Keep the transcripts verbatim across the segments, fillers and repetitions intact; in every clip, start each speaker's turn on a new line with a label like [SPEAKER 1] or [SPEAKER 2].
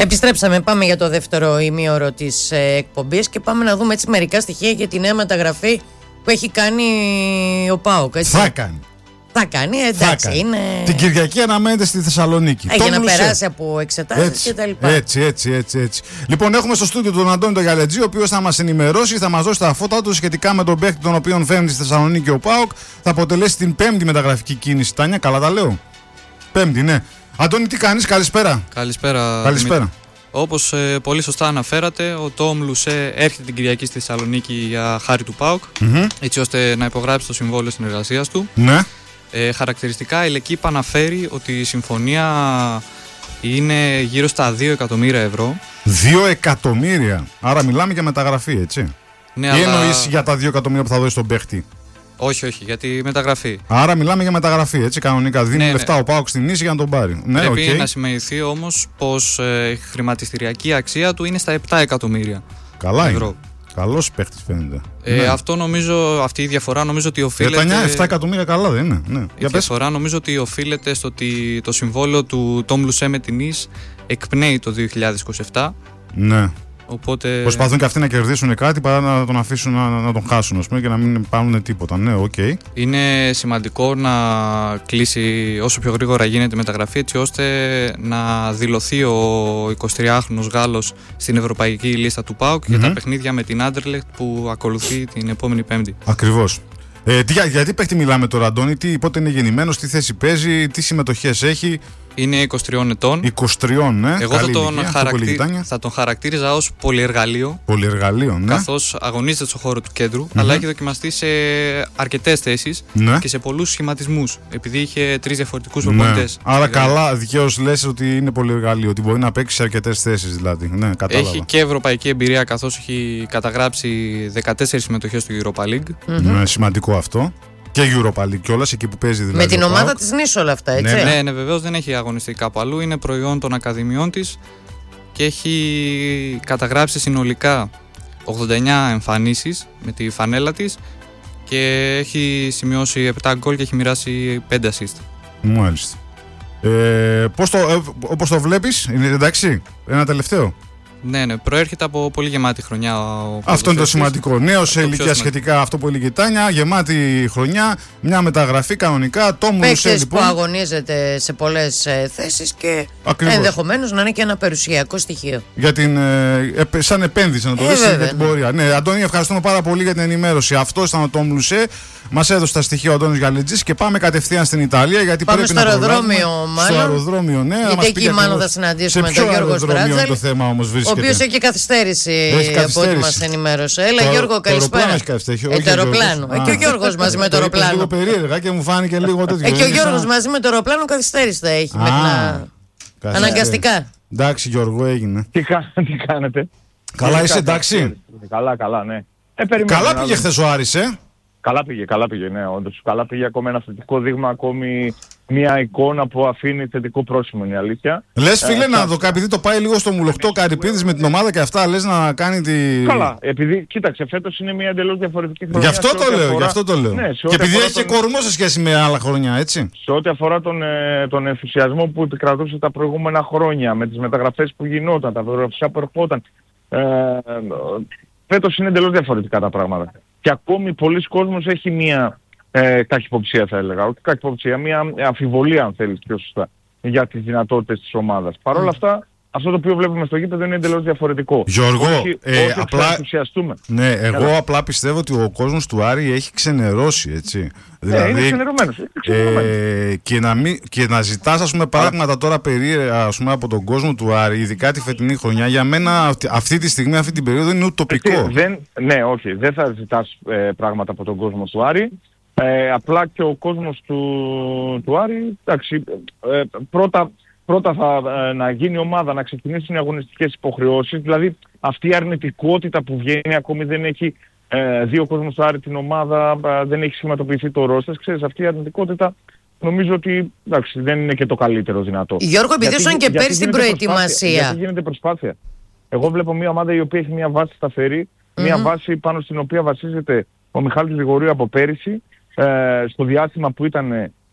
[SPEAKER 1] Επιστρέψαμε, πάμε για το δεύτερο ημίωρο της ε, εκπομπής και πάμε να δούμε έτσι μερικά στοιχεία για τη νέα μεταγραφή που έχει κάνει ο ΠΑΟΚ. Έτσι.
[SPEAKER 2] Θα κάνει.
[SPEAKER 1] Θα κάνει, εντάξει. Θα είναι...
[SPEAKER 2] Την Κυριακή αναμένεται στη Θεσσαλονίκη.
[SPEAKER 1] Έχει να περάσει από εξετάσεις και τα λοιπά.
[SPEAKER 2] Έτσι, έτσι, έτσι, έτσι. Λοιπόν, έχουμε στο στούντιο τον Αντώνη τον Γαλετζή, ο οποίος θα μας ενημερώσει, θα μας δώσει τα φώτα του σχετικά με τον παίκτη τον οποίον φέρνει στη Θεσσαλονίκη ο ΠΑΟΚ. Θα αποτελέσει την πέμπτη μεταγραφική κίνηση. Τάνια, καλά τα λέω. Πέμπτη, ναι. Αντώνη, τι κάνεις, καλησπέρα.
[SPEAKER 3] Καλησπέρα.
[SPEAKER 2] Καλησπέρα.
[SPEAKER 3] Όπως ε, πολύ σωστά αναφέρατε, ο Τόμ Λουσέ έρχεται την Κυριακή στη Θεσσαλονίκη για χάρη του ΠΑΟΚ, mm-hmm. έτσι ώστε να υπογράψει το συμβόλαιο συνεργασίας του.
[SPEAKER 2] Ναι.
[SPEAKER 3] Ε, χαρακτηριστικά η Λεκύπ αναφέρει ότι η συμφωνία είναι γύρω στα δύο εκατομμύρια ευρώ.
[SPEAKER 2] δύο εκατομμύρια. Άρα μιλάμε για μεταγραφή, έτσι.
[SPEAKER 3] Ναι,
[SPEAKER 2] ή
[SPEAKER 3] αλλά...
[SPEAKER 2] εννοείς για τα δύο εκατομμύρια που θα δώσει στον παίχτη?
[SPEAKER 3] Όχι, όχι, για τη μεταγραφή.
[SPEAKER 2] Άρα μιλάμε για μεταγραφή, έτσι. Κανονικά δίνει
[SPEAKER 3] ναι,
[SPEAKER 2] λεφτά
[SPEAKER 3] ναι.
[SPEAKER 2] ο ΠΑΟΚ στην Ίση για να τον πάρει. Ναι,
[SPEAKER 3] πρέπει
[SPEAKER 2] okay.
[SPEAKER 3] να σημειωθεί όμως πως ε, η χρηματιστηριακή αξία του είναι στα επτά εκατομμύρια
[SPEAKER 2] Καλά
[SPEAKER 3] ευρώ.
[SPEAKER 2] Είναι. Καλός παίχτης φαίνεται.
[SPEAKER 3] Ε, ναι. Αυτό νομίζω, αυτή η διαφορά νομίζω ότι οφείλεται.
[SPEAKER 2] Ετανιά, επτά εκατομμύρια καλά δεν είναι. Ναι.
[SPEAKER 3] Η
[SPEAKER 2] για
[SPEAKER 3] διαφορά πες. Νομίζω ότι οφείλεται στο ότι το συμβόλαιο του Τόμ Λουσέ με την Ις εκπνέει το δύο χιλιάδες είκοσι επτά.
[SPEAKER 2] Ναι.
[SPEAKER 3] Οπότε...
[SPEAKER 2] Προσπαθούν και αυτοί να κερδίσουν κάτι παρά να τον αφήσουν να, να τον χάσουν, ας πούμε, και να μην πάρουν τίποτα. Ναι, οκ. Okay.
[SPEAKER 3] Είναι σημαντικό να κλείσει όσο πιο γρήγορα γίνεται η μεταγραφή, έτσι ώστε να δηλωθεί ο εικοσιτριάχρονος Γάλλος στην ευρωπαϊκή λίστα του ΠΑΟΚ mm-hmm. για τα παιχνίδια με την Άντερλεχτ που ακολουθεί την επόμενη Πέμπτη.
[SPEAKER 2] Ακριβώς. Ε, τι, γιατί παίχτη μιλάμε τώρα, Αντώνη, τι, πότε είναι γεννημένος, τι θέση παίζει, τι συμμετοχές έχει?
[SPEAKER 3] Είναι είκοσι τριών ετών.
[SPEAKER 2] είκοσι τριών, ναι.
[SPEAKER 3] Εγώ θα τον, χαρακτή... θα τον χαρακτήριζα ως πολυεργαλείο.
[SPEAKER 2] Πολυεργαλείο, ναι.
[SPEAKER 3] Καθώς αγωνίζεται στον χώρο του κέντρου, mm-hmm. αλλά έχει δοκιμαστεί σε αρκετές θέσεις
[SPEAKER 2] ναι.
[SPEAKER 3] και σε πολλούς σχηματισμούς. Επειδή είχε τρεις διαφορετικούς προπονητές.
[SPEAKER 2] Ναι. Άρα δηλαδή... καλά, δικαίως λες ότι είναι πολυεργαλείο, ότι μπορεί να παίξει σε αρκετές θέσεις δηλαδή. Ναι, κατάλαβα.
[SPEAKER 3] Έχει και ευρωπαϊκή εμπειρία, καθώς έχει καταγράψει δεκατέσσερις συμμετοχές στο Europa League.
[SPEAKER 2] Mm-hmm. Ναι, σημαντικό αυτό. Και Europa League κιόλας, εκεί που παίζει δηλαδή.
[SPEAKER 1] Με την ομάδα της Νης όλα αυτά, έτσι.
[SPEAKER 3] Ναι, ναι, ναι, βεβαίως δεν έχει αγωνιστεί κάπου αλλού. Είναι προϊόν των ακαδημιών της και έχει καταγράψει συνολικά ογδόντα εννιά εμφανίσεις με τη φανέλα της και έχει σημειώσει επτά γκολ και έχει μοιράσει πέντε assist.
[SPEAKER 2] Μάλιστα. Ε, πώς το, ε, όπως το βλέπεις, είναι εντάξει, ένα τελευταίο.
[SPEAKER 3] Ναι, ναι, προέρχεται από πολύ γεμάτη χρονιά.
[SPEAKER 2] Αυτό είναι το σημαντικό. Νέος σε ηλικία σχετικά, αυτό που έλεγε η Τάνια, γεμάτη χρονιά, μια μεταγραφή κανονικά. Το
[SPEAKER 1] Παίκτης λοιπόν, που αγωνίζεται σε πολλές ε, θέσεις και ενδεχομένως να είναι και ένα περιουσιακό στοιχείο.
[SPEAKER 2] Για την, ε, ε, σαν επένδυση να το δεις ε, για την πορεία. Ναι, Αντώνη, ευχαριστούμε πάρα πολύ για την ενημέρωση. Αυτό ήταν ο Τόμ Λουσέ. Μας έδωσε τα στοιχεία ο Αντώνης Γαλετζής και πάμε κατευθείαν στην Ιταλία. Γιατί
[SPEAKER 1] πάμε
[SPEAKER 2] πρέπει
[SPEAKER 1] στο
[SPEAKER 2] να
[SPEAKER 1] αεροδρόμιο, μάλλον.
[SPEAKER 2] Στο αεροδρόμιο, ναι.
[SPEAKER 1] Γιατί εκεί μάλλον θα συναντήσουμε τον Γιώργο Στράτζελ.
[SPEAKER 2] Το θέμα όμως βρίσκεται.
[SPEAKER 1] Ο οποίος έχει καθυστέρηση από ό,τι μας ενημέρωσε. Έλα, Γιώργο, καλησπέρα. Το αεροπλάνο. Εκεί ο Γιώργος μαζί με το αεροπλάνο.
[SPEAKER 2] Λίγο περίεργα και μου φάνηκε λίγο τέτοιο.
[SPEAKER 1] Εκεί ο Γιώργος μαζί με το αεροπλάνο καθυστέρηση θα έχει. Αναγκαστικά.
[SPEAKER 2] Εντάξει, Γιώργο, έγινε.
[SPEAKER 4] Τι κάνετε?
[SPEAKER 2] Καλά, είσαι εντάξει?
[SPEAKER 4] Καλά, καλά, ναι.
[SPEAKER 2] Καλά πήγε χθες ο Άρης, ε?
[SPEAKER 4] Καλά πήγε, καλά πήγε, ναι, όντως. Καλά πήγε, ακόμη ένα θετικό δείγμα, ακόμη μια εικόνα που αφήνει θετικό πρόσημο, είναι η αλήθεια.
[SPEAKER 2] Λες, φίλε, ε, να δω, επειδή το πάει λίγο στο μουλοχτό Καρυπίδης με την ομάδα και αυτά, λες να κάνει τη...
[SPEAKER 4] Καλά, επειδή, κοίταξε, φέτος είναι μια εντελώς διαφορετική χρονιά.
[SPEAKER 2] Γι' αυτό το λέω, αφορά... γι' αυτό το λέω.
[SPEAKER 4] Ναι,
[SPEAKER 2] και επειδή έχει
[SPEAKER 4] τον...
[SPEAKER 2] και κορμό σε σχέση με άλλα χρόνια, έτσι.
[SPEAKER 4] Σε ό,τι αφορά τον, ε, τον ενθουσιασμό που επικρατούσε τα προηγούμενα χρόνια, με τις μεταγραφές που γινόταν, τα μεταγραφές που ερχόταν, ε, φέτος είναι εντελώς διαφορετικά τα πράγματα. Και ακόμη πολλοί κόσμος έχει μια ε, καχυποψία, θα έλεγα. Όχι καχυποψία, μια αμφιβολία, αν θέλεις πιο σωστά, για τις δυνατότητες της ομάδας. Παρ' όλα αυτά, αυτό το οποίο βλέπουμε στο γήπεδο είναι εντελώς διαφορετικό.
[SPEAKER 2] Γιώργο,
[SPEAKER 4] όχι,
[SPEAKER 2] ε,
[SPEAKER 4] όχι
[SPEAKER 2] απλά, ναι, εγώ Έλα. απλά πιστεύω ότι ο κόσμος του Άρη έχει ξενερώσει, έτσι.
[SPEAKER 4] Δηλαδή, είναι ξενερωμένος. Είναι ξενερωμένος.
[SPEAKER 2] Ε, και, να μην, και να ζητάς, ας πούμε, πράγματα τώρα περίεργα, ας πούμε, από τον κόσμο του Άρη, ειδικά τη φετινή χρονιά, για μένα αυτή, αυτή τη στιγμή, αυτή την περίοδο είναι ουτοπικό.
[SPEAKER 4] Δεν, ναι, όχι, δεν θα ζητάς ε, πράγματα από τον κόσμο του Άρη. Ε, απλά και ο κόσμος του, του Άρη, εντάξει, ε, πρώτα... Πρώτα θα ε, να γίνει ομάδα, να ξεκινήσουν οι αγωνιστικές υποχρεώσεις. Δηλαδή αυτή η αρνητικότητα που βγαίνει, ακόμη δεν έχει ε, δει ο κόσμος του Άρη την ομάδα, ε, δεν έχει σχηματοποιηθεί το ρόστερ. Ξέρεις, αυτή η αρνητικότητα νομίζω ότι εντάξει, δεν είναι και το καλύτερο δυνατό.
[SPEAKER 1] Γιώργο, επειδή ήσουν και πέρυσι στην προετοιμασία.
[SPEAKER 4] Γιατί γίνεται προσπάθεια. Εγώ βλέπω μια ομάδα η οποία έχει μια βάση σταθερή, mm-hmm. μια βάση πάνω στην οποία βασίζεται ο Μιχάλης Γρηγορίου από πέρυσι, ε, στο διάστημα που ήταν...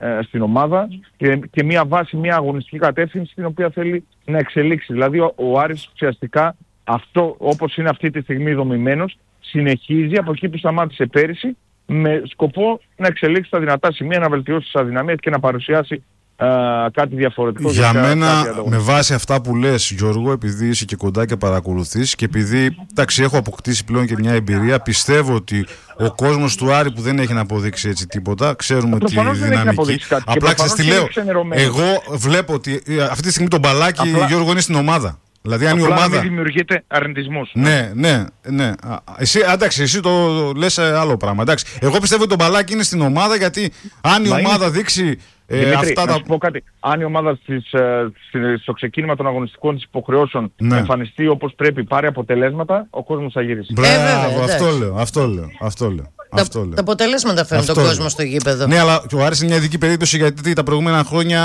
[SPEAKER 4] ε, στην ομάδα και, και μια βάση, μια αγωνιστική κατεύθυνση την οποία θέλει να εξελίξει. Δηλαδή ο, ο Άρης ουσιαστικά αυτό όπως είναι αυτή τη στιγμή δομημένος συνεχίζει από εκεί που σταμάτησε πέρυσι με σκοπό να εξελίξει τα δυνατά σημεία, να βελτιώσει τις αδυναμίες και να παρουσιάσει α, κάτι διαφορετικό.
[SPEAKER 2] Για
[SPEAKER 4] για
[SPEAKER 2] μένα,
[SPEAKER 4] κάτι
[SPEAKER 2] με βάση αυτά που λες, Γιώργο, επειδή είσαι και κοντά και παρακολουθείς και επειδή εντάξει, έχω αποκτήσει πλέον και μια εμπειρία, πιστεύω ότι ο κόσμος του Άρη που δεν έχει να αποδείξει έτσι τίποτα, ξέρουμε τη δυναμική. Απλά ξέρεις τι λέω, εγώ βλέπω ότι αυτή τη στιγμή το μπαλάκι, Απλά... Γιώργο, είναι στην ομάδα. Δηλαδή, αν η ομάδα.
[SPEAKER 4] Να μην δημιουργείται αρνητισμός.
[SPEAKER 2] Ναι, ναι, ναι. Εσύ, εντάξει, εσύ το λες άλλο πράγμα. Εντάξει. Εγώ πιστεύω ότι το μπαλάκι είναι στην ομάδα γιατί αν η Μα ομάδα είναι... δείξει. Ε,
[SPEAKER 4] Δημήτρη,
[SPEAKER 2] αυτά
[SPEAKER 4] να
[SPEAKER 2] τα...
[SPEAKER 4] σου πω κάτι. Αν η ομάδα στις, ε, στο ξεκίνημα των αγωνιστικών της υποχρεώσεων ναι. εμφανιστεί όπως πρέπει, πάρει αποτελέσματα, ο κόσμος θα γυρίσει.
[SPEAKER 2] Μπράβο, ε, αυτό λέω, αυτό λέω, αυτό λέω.
[SPEAKER 1] Τα,
[SPEAKER 2] αυτό λέω.
[SPEAKER 1] τα αποτελέσματα φέρνουν τον κόσμο στο γήπεδο.
[SPEAKER 2] Ναι, αλλά ο Άρης είναι μια ειδική περίπτωση γιατί τα προηγούμενα χρόνια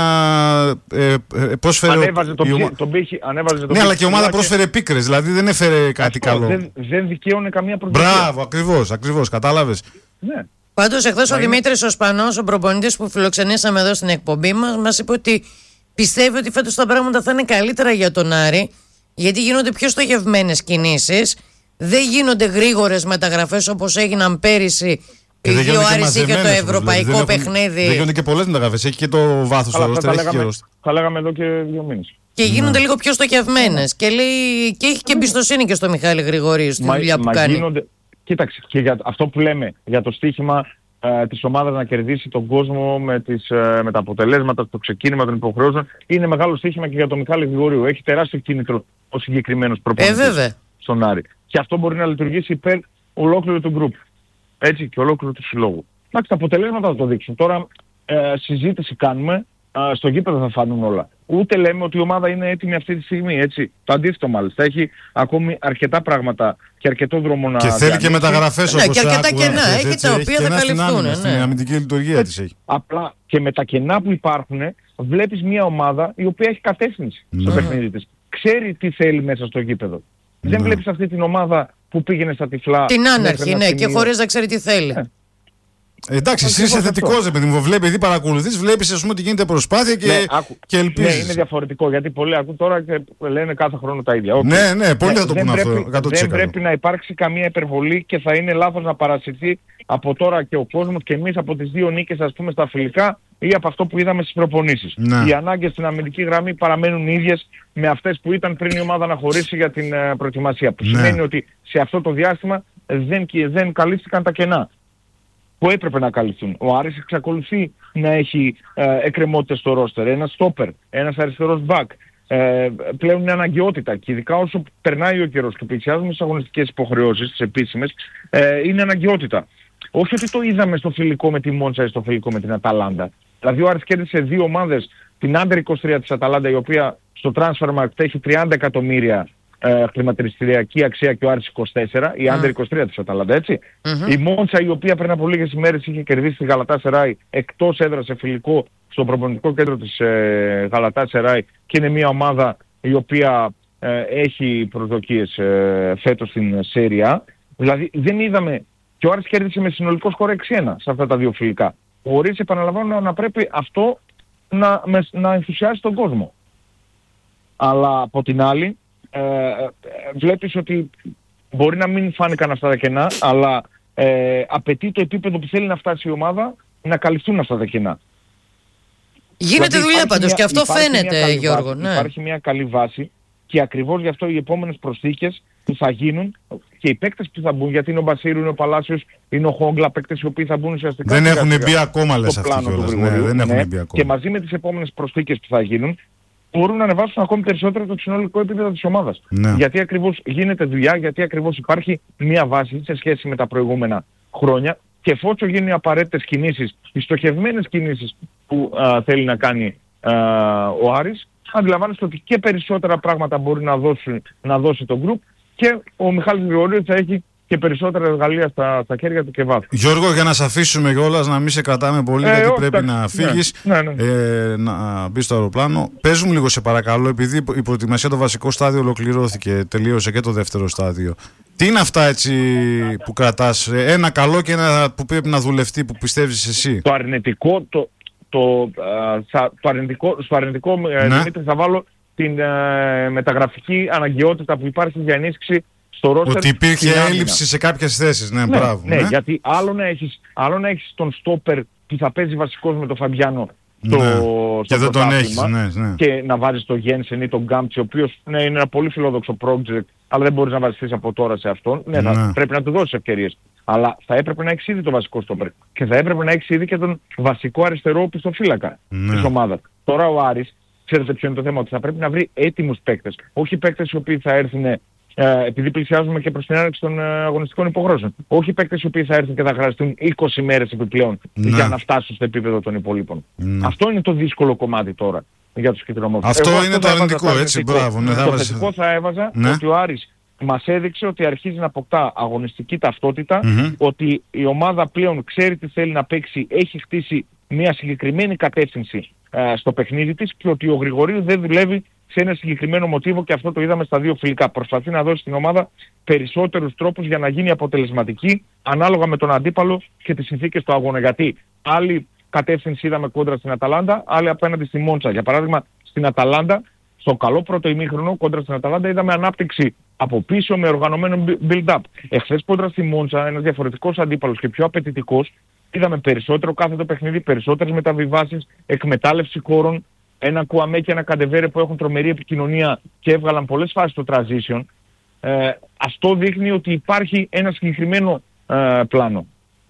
[SPEAKER 2] ε, ε, πρόσφερε.
[SPEAKER 4] Ανέβαζε τον
[SPEAKER 2] ομα...
[SPEAKER 4] το πύχη. Ανέβαζε τον
[SPEAKER 2] ναι, αλλά και η ομάδα και... πρόσφερε πίκρες, δηλαδή δεν έφερε κάτι αυτό, καλό.
[SPEAKER 4] Δεν, δεν δικαίωνε καμία προσδοκία.
[SPEAKER 2] Μπράβο, ακριβώς, ακριβώς, κατάλαβες.
[SPEAKER 4] Ναι.
[SPEAKER 1] Πάντως εχθές ο Δημήτρης ο Σπανός, ο προπονητής που φιλοξενήσαμε εδώ στην εκπομπή μας, μας είπε ότι πιστεύει ότι φέτος τα πράγματα θα είναι καλύτερα για τον Άρη, γιατί γίνονται πιο στοχευμένες κινήσεις, δεν γίνονται γρήγορες μεταγραφές όπως έγιναν πέρυσι. Επειδή ο Άρης είχε το ευρωπαϊκό
[SPEAKER 2] δηλαδή,
[SPEAKER 1] παιχνίδι.
[SPEAKER 2] Δεν γίνονται και πολλές μεταγραφές, έχει και το βάθος του ρόστερ.
[SPEAKER 4] Θα λέγαμε εδώ και δύο μήνες.
[SPEAKER 1] Και γίνονται ναι. λίγο πιο στοχευμένες. Και, λέει, και έχει και εμπιστοσύνη και στο Μιχάλη Γρηγορίου στη δουλειά που μα κάνει.
[SPEAKER 4] Γίνονται... Κοίταξε, και για αυτό που λέμε, για το στοίχημα ε, της ομάδας να κερδίσει τον κόσμο με, τις, ε, με τα αποτελέσματα, το ξεκίνημα των υποχρεώσεων, είναι μεγάλο στοίχημα και για τον Μιχάλη Γρηγορίου. Έχει τεράστιο κίνητρο ο συγκεκριμένος προπονητής
[SPEAKER 1] ε,
[SPEAKER 4] στον Άρη. Και αυτό μπορεί να λειτουργήσει υπέρ ολόκληρου του γκρουπ. Έτσι, και ολόκληρου του συλλόγου. Εντάξει, τα αποτελέσματα θα το δείξουν. Τώρα ε, συζήτηση κάνουμε, ε, στο γήπεδο θα φανούν όλα. Ούτε λέμε ότι η ομάδα είναι έτοιμη αυτή τη στιγμή, έτσι. Το αντίθετο μάλιστα. Έχει ακόμη αρκετά πράγματα και αρκετό δρόμο να...
[SPEAKER 2] Και θέλει και μεταγραφές όπως
[SPEAKER 1] ναι, και αρκετά
[SPEAKER 2] άκουγα,
[SPEAKER 1] κενά. Έχει τα οποία θα καλυφθούν. Ναι.
[SPEAKER 2] Στην αμυντική λειτουργία της έχει.
[SPEAKER 4] Απλά και με τα κενά που υπάρχουν, βλέπεις μια ομάδα η οποία έχει κατεύθυνση mm. στο παιχνίδι της. Ξέρει τι θέλει μέσα στο γήπεδο. Mm. Δεν βλέπεις αυτή την ομάδα που πήγαινε στα τυφλά.
[SPEAKER 1] Την άναρχη, ναι, και χωρίς να ξέρει τι θέλει.
[SPEAKER 2] Ε. Εντάξει, εσύ είσαι θετικός, επειδή μου βλέπει, επειδή παρακολουθείς, βλέπεις ας πούμε ότι γίνεται προσπάθεια και, ναι, και ελπίζεις.
[SPEAKER 4] Ναι, είναι διαφορετικό, γιατί πολλοί ακούν τώρα και λένε κάθε χρόνο τα ίδια. Okay.
[SPEAKER 2] Ναι, ναι, πολλοί ναι, θα το πούν αυτό,
[SPEAKER 4] εκατό τοις εκατό. Δεν πρέπει να υπάρξει καμία υπερβολή και θα είναι λάθος να παρασυρθεί από τώρα και ο κόσμος και εμείς από τις δύο νίκες ας πούμε στα φιλικά ή από αυτό που είδαμε στις προπονήσεις. Ναι. Οι ανάγκες στην αμυντική γραμμή παραμένουν ίδιες με αυτές που ήταν πριν η ομάδα να χωρίσει για την uh, προετοιμασία. Που ναι. σημαίνει ότι σε αυτό το διάστημα δεν, δεν καλύφθηκαν τα κενά που έπρεπε να καλυφθούν. Ο Άρης εξακολουθεί να έχει ε, εκκρεμότητες στο ρόστερ, ένα στόπερ, ένας αριστερός μπακ. Ε, πλέον είναι αναγκαιότητα και ειδικά όσο περνάει ο καιρός και πλησιάζουμε στις αγωνιστικές υποχρεώσεις, τις επίσημες, ε, είναι αναγκαιότητα. Όχι ότι το είδαμε στο φιλικό με τη Μόντσα ή στο φιλικό με την Αταλάντα. Δηλαδή ο Άρης κέρδισε δύο ομάδες, την Άντερ είκοσι τρία της Αταλάντα, η οποία στο Transfermarkt έχει τριάντα εκατομμύρια Ε, χρηματιστηριακή αξία και ο Άρης είκοσι τέσσερα, η Άντερ mm. είκοσι τρία της Αταλάντα, έτσι. Mm-hmm. Η Μόντσα, η οποία πριν από λίγες ημέρες είχε κερδίσει τη Γαλατάσεράι εκτός έδρας σε φιλικό στο προπονητικό κέντρο της ε, Γαλατάσεράι και είναι μια ομάδα η οποία ε, έχει προσδοκίες ε, φέτος στην Σέρια. Δηλαδή δεν είδαμε, και ο Άρης κέρδισε με συνολικό σκορ έξι ένα σε αυτά τα δύο φιλικά. Χωρίς, επαναλαμβάνω, να πρέπει αυτό να, με, να ενθουσιάσει τον κόσμο. Αλλά από την άλλη Ε, βλέπεις ότι μπορεί να μην φάνηκαν αυτά τα κενά, αλλά ε, απαιτεί το επίπεδο που θέλει να φτάσει η ομάδα να καλυφθούν αυτά τα κενά.
[SPEAKER 1] Γίνεται δηλαδή, δουλειά πάντως και αυτό φαίνεται, Γιώργο.
[SPEAKER 4] Βάση,
[SPEAKER 1] ναι.
[SPEAKER 4] Υπάρχει μια καλή βάση και ακριβώς γι' αυτό οι επόμενες προσθήκες που θα γίνουν και οι παίκτες που θα μπουν, γιατί είναι ο Μπασίρου, είναι ο Παλάσιος, είναι ο Χόγκλα, παίκτες οι οποίοι θα μπουν ουσιαστικά.
[SPEAKER 2] Δεν έχουν μπει ακόμα, λες αυτοί κιόλας. Ναι, δεν έχουν μπει ακόμα.
[SPEAKER 4] Και μαζί με τις επόμενες προσθήκες που θα γίνουν, μπορούν να ανεβάσουν ακόμη περισσότερο το συνολικό επίπεδο της ομάδας. Ναι. Γιατί ακριβώς γίνεται δουλειά, γιατί ακριβώς υπάρχει μια βάση σε σχέση με τα προηγούμενα χρόνια και εφόσον γίνουν οι απαραίτητες κινήσεις, οι στοχευμένες κινήσεις που α, θέλει να κάνει α, ο Άρης, αντιλαμβάνεστε ότι και περισσότερα πράγματα μπορεί να δώσει, να δώσει το γκρουπ και ο Μιχάλης Γρηγορίου θα έχει και περισσότερα εργαλεία στα, στα χέρια του και βάθος.
[SPEAKER 2] Γιώργο, για να σε αφήσουμε κιόλας, να μην σε κρατάμε πολύ, ε, γιατί πρέπει να φύγεις,
[SPEAKER 4] ναι, ναι, ναι.
[SPEAKER 2] Ε, να μπεις στο αεροπλάνο. Πες μου λίγο σε παρακαλώ, επειδή η προετοιμασία το βασικό στάδιο ολοκληρώθηκε, τελείωσε και το δεύτερο στάδιο. Τι είναι αυτά έτσι που κρατάς, ένα καλό και ένα που πρέπει να δουλευτεί, που πιστεύεις εσύ?
[SPEAKER 4] Το αρνητικό, το, το, α, θα, το αρνητικό, στο αρνητικό
[SPEAKER 2] Ναι.
[SPEAKER 4] Δημήτρη, θα βάλω την ε, μεταγραφική αναγκαιότητα που υπάρχει για ενίσχυση στο ρόστερ.
[SPEAKER 2] Ότι υπήρχε
[SPEAKER 4] στην άμυνα.
[SPEAKER 2] έλλειψη σε κάποιες θέσεις. Ναι,
[SPEAKER 4] Ναι,
[SPEAKER 2] μπράβο.
[SPEAKER 4] ναι,
[SPEAKER 2] ναι.
[SPEAKER 4] γιατί άλλο να έχεις, άλλο να έχεις τον στόπερ που θα παίζει βασικός με τον Φαμπιάνο στο,
[SPEAKER 2] Ναι.
[SPEAKER 4] στο
[SPEAKER 2] Και δεν τον
[SPEAKER 4] πρωτάθλημα
[SPEAKER 2] έχεις. Ναι, ναι.
[SPEAKER 4] και να βάζεις τον Γένσεν ή τον Γκάμτσι, ο οποίος ναι, είναι ένα πολύ φιλόδοξο project, αλλά δεν μπορείς να βασιστείς από τώρα σε αυτόν. Ναι, θα,
[SPEAKER 2] Ναι.
[SPEAKER 4] πρέπει να του δώσεις ευκαιρίες. Αλλά θα έπρεπε να έχεις ήδη τον βασικό στόπερ και θα έπρεπε να έχεις ήδη και τον βασικό αριστερό πιστοφύλακα
[SPEAKER 2] Ναι.
[SPEAKER 4] της ομάδας. Τώρα ο Άρης, ξέρετε ποιο είναι το θέμα, ότι θα πρέπει να βρει έτοιμους παίκτες. Όχι παίκτες οι οποίοι θα έρθουν, ε, επειδή πλησιάζουμε και προς την έναρξη των ε, αγωνιστικών υποχρώσεων. Όχι παίκτες οι οποίοι θα έρθουν και θα χρειαστούν είκοσι μέρες επιπλέον
[SPEAKER 2] Ναι.
[SPEAKER 4] για να φτάσουν στο επίπεδο των υπολείπων.
[SPEAKER 2] Ναι.
[SPEAKER 4] Αυτό είναι το δύσκολο κομμάτι τώρα για τους κυτρινομόρφους.
[SPEAKER 2] Αυτό
[SPEAKER 4] Εγώ
[SPEAKER 2] είναι
[SPEAKER 4] θα
[SPEAKER 2] το
[SPEAKER 4] έβαζα
[SPEAKER 2] αρνητικό,
[SPEAKER 4] στο
[SPEAKER 2] έτσι,
[SPEAKER 4] θετικό.
[SPEAKER 2] μπράβο, ναι, θα
[SPEAKER 4] Το
[SPEAKER 2] έβαζες-
[SPEAKER 4] θετικό θα έβαζα
[SPEAKER 2] Ναι.
[SPEAKER 4] ότι ο Άρης μας έδειξε ότι αρχίζει να αποκτά αγωνιστική ταυτότητα,
[SPEAKER 2] Μμμ.
[SPEAKER 4] ότι η ομάδα πλέον ξέρει τι θέλει να παίξει, έχει χτίσει μια συγκεκριμένη κατεύθυνση ε, στο παιχνίδι της και ότι ο Γρηγορίου δεν δουλεύει σε ένα συγκεκριμένο μοτίβο και αυτό το είδαμε στα δύο φιλικά. Προσπαθεί να δώσει στην ομάδα περισσότερους τρόπους για να γίνει αποτελεσματική ανάλογα με τον αντίπαλο και τις συνθήκες του αγώνα. Γιατί άλλη κατεύθυνση είδαμε κόντρα στην Αταλάντα, άλλη απέναντι στη Μόντσα. Για παράδειγμα, στην Αταλάντα, στο καλό πρώτο ημίχρονο κόντρα στην Αταλάντα είδαμε ανάπτυξη από πίσω με οργανωμένο build-up. Εχθές κόντρα στη Μόντσα, ένας διαφορετικός αντίπαλος και πιο απαιτητικός, είδαμε περισσότερο κάθετο παιχνίδι, περισσότερες μεταβιβάσεις, εκμετάλλευση χώρων, ένα Κουαμέ και ένα Καντεβέρε που έχουν τρομερή επικοινωνία και έβγαλαν πολλές φάσεις στο transition. Ε, αυτό δείχνει ότι υπάρχει ένα συγκεκριμένο ε, πλάνο.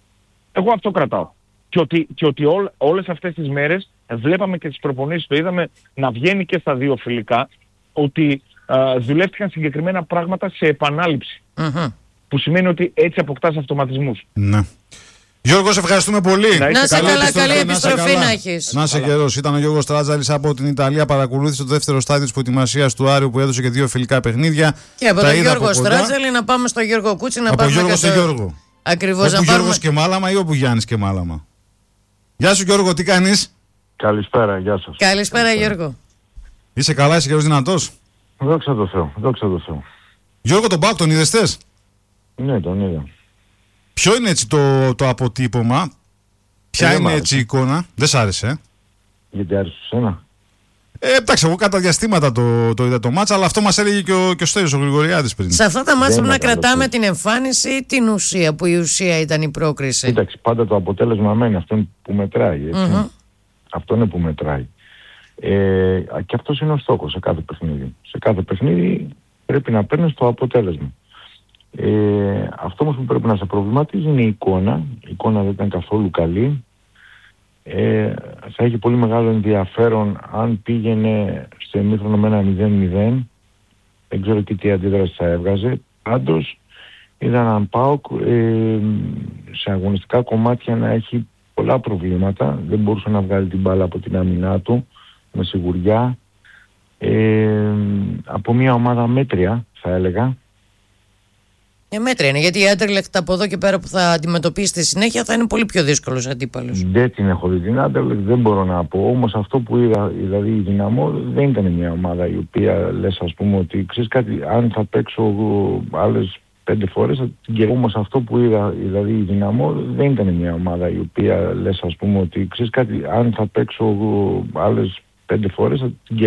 [SPEAKER 4] Εγώ αυτό κρατάω. Και ότι, και ότι ό, όλες αυτές τις μέρες βλέπαμε και τις προπονήσεις, το είδαμε να βγαίνει και στα δύο φιλικά, ότι ε, δουλεύτηκαν συγκεκριμένα πράγματα σε επανάληψη.
[SPEAKER 1] Μμμ.
[SPEAKER 4] Που σημαίνει ότι έτσι αποκτάς αυτοματισμούς.
[SPEAKER 2] Ναι. Γιώργο, σε ευχαριστούμε πολύ.
[SPEAKER 4] Να
[SPEAKER 1] Να σε καλά,
[SPEAKER 2] επιστροφή,
[SPEAKER 1] καλή
[SPEAKER 2] να είσαι
[SPEAKER 1] επιστροφή
[SPEAKER 2] καλά.
[SPEAKER 1] να έχεις.
[SPEAKER 2] Να είσαι καιρός. Ήταν ο Γιώργος Τράτζαλης από την Ιταλία. Παρακολούθησε το δεύτερο στάδιο της προετοιμασίας του Άριου που έδωσε και δύο φιλικά παιχνίδια.
[SPEAKER 1] Και από
[SPEAKER 2] Τα
[SPEAKER 1] τον
[SPEAKER 2] είδα
[SPEAKER 1] Γιώργο
[SPEAKER 2] από κοντά.
[SPEAKER 1] Στράτζελη να πάμε στο Γιώργο Κούτσι να
[SPEAKER 2] Από
[SPEAKER 1] πάμε
[SPEAKER 2] Γιώργο
[SPEAKER 1] και
[SPEAKER 2] σε
[SPEAKER 1] στο...
[SPEAKER 2] Γιώργο.
[SPEAKER 1] Ακριβώς
[SPEAKER 2] Όπου
[SPEAKER 1] να πάρουμε...
[SPEAKER 2] Γιώργος και Μάλαμα ή όπου Γιάννης και Μάλαμα. Γεια σου Γιώργο, τι κάνεις?
[SPEAKER 5] Καλησπέρα, γεια σας.
[SPEAKER 1] Καλησπέρα Γιώργο.
[SPEAKER 2] Είσαι καλά, είσαι καιρός δυνατός?
[SPEAKER 5] Δόξα τω Θεώ, δόξα τω Θεώ.
[SPEAKER 2] Γιώργο, τον Πάκ τον είδες χθες?
[SPEAKER 5] Ναι, τον είδα.
[SPEAKER 2] Ποιο είναι έτσι το, το αποτύπωμα? Ποια
[SPEAKER 5] Ε, δεν μ'
[SPEAKER 2] είναι
[SPEAKER 5] άρεσε.
[SPEAKER 2] έτσι η εικόνα? Δεν σ' άρεσε, ε?
[SPEAKER 5] Γιατί άρεσε σε σένα.
[SPEAKER 2] Ε, εντάξει, εγώ κατά διαστήματα το, το είδα το μάτσα, αλλά αυτό μας έλεγε και ο, και ο Στέλιος ο Γρηγοριάδης πριν.
[SPEAKER 1] Σε αυτά τα μάτια
[SPEAKER 5] Δεν
[SPEAKER 1] πρέπει να
[SPEAKER 5] ήταν
[SPEAKER 1] κρατάμε
[SPEAKER 5] αυτό.
[SPEAKER 1] την εμφάνιση ή την ουσία, που η ουσία ήταν η πρόκριση.
[SPEAKER 5] Κοίταξε, πάντα το αποτέλεσμα μένει. Αυτό είναι που μετράει. Έτσι.
[SPEAKER 1] Μμμ.
[SPEAKER 5] Αυτό είναι που μετράει. Ε, και αυτός είναι ο στόχος σε κάθε παιχνίδι. Σε κάθε παιχνίδι πρέπει να παίρνεις το αποτέλεσμα. Ε, αυτό όμως που πρέπει να σε προβληματίζει είναι η εικόνα. Η εικόνα δεν ήταν καθόλου καλή. Ε, θα έχει πολύ μεγάλο ενδιαφέρον αν πήγαινε στο ημίχρονο με ένα μηδέν μηδέν. Δεν ξέρω και τι αντίδραση θα έβγαζε. Πάντως είδα έναν ΠΑΟΚ ε, σε αγωνιστικά κομμάτια να έχει πολλά προβλήματα. Δεν μπορούσε να βγάλει την μπάλα από την άμυνά του με σιγουριά. Ε, από μια ομάδα μέτρια θα έλεγα.
[SPEAKER 1] Ε, μέτρια είναι, γιατί η Άντερλεχτ από εδώ και πέρα που θα αντιμετωπίσει στη συνέχεια θα είναι πολύ πιο δύσκολος αντίπαλος.
[SPEAKER 5] Δεν την έχω δει την Άντερλεχτ, δεν μπορώ να πω. Όμως αυτό που είδα, δηλαδή η Δυναμό δεν ήταν μια ομάδα η οποία λες ας πούμε ότι ξέρεις κάτι, αν θα παίξω εγώ άλλες πέντε φορές θα την κερδίσω. Όμως αυτό που είδα, δηλαδή η Δυναμό δεν ήταν μια ομάδα η οποία λες ας πούμε ότι ξέρεις κάτι, αν θα παίξω εγώ άλλες πέντε φορές θα την κερδίσω.